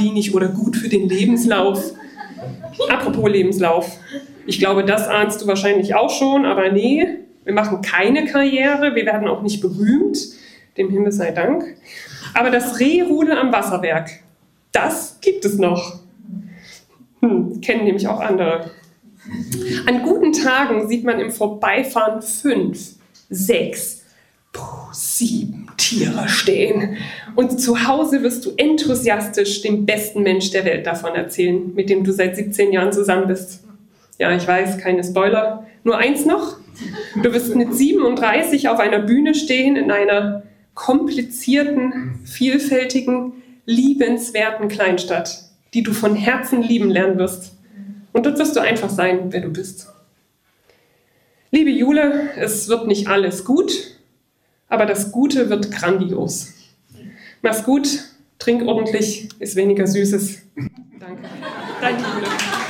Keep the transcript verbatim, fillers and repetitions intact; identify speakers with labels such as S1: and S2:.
S1: geradlinig oder gut für den Lebenslauf. Apropos Lebenslauf. Ich glaube, das ahnst du wahrscheinlich auch schon, aber nee, wir machen keine Karriere, wir werden auch nicht berühmt, dem Himmel sei Dank. Aber das Rehrudel am Wasserwerk, das gibt es noch. Hm, kennen nämlich auch andere. An guten Tagen sieht man im Vorbeifahren fünf, sechs, sieben Tiere stehen. Und zu Hause wirst du enthusiastisch dem besten Mensch der Welt davon erzählen, mit dem du seit siebzehn Jahren zusammen bist. Ja, ich weiß, keine Spoiler. Nur eins noch. Du wirst mit siebenunddreißig auf einer Bühne stehen in einer komplizierten, vielfältigen, liebenswerten Kleinstadt, die du von Herzen lieben lernen wirst. Und dort wirst du einfach sein, wer du bist. Liebe Jule, es wird nicht alles gut, aber das Gute wird grandios. Mach's gut, trink ordentlich, iss weniger Süßes. Danke. Deine Jule.